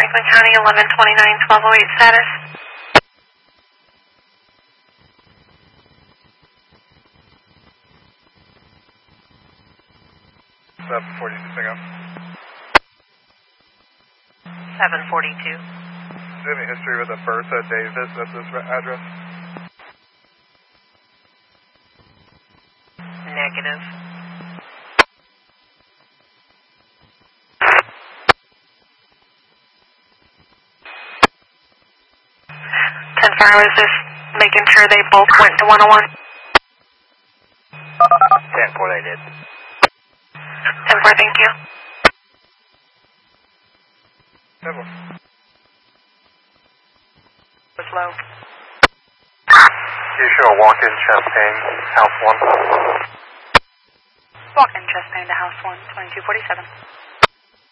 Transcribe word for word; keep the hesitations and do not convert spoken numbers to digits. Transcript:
Franklin County, eleven twenty-nine, twelve oh eight status. seven forty-two, pick up. seven forty-two. Do you have any history with a Bertha Davis at this address? Negative. ten four, I was just making sure they both went to one oh one. ten four, they did. ten four, thank you. ten four. It's low. You show a walk-in Champagne, house one. Walk in Champagne to house one, twenty-two forty-seven.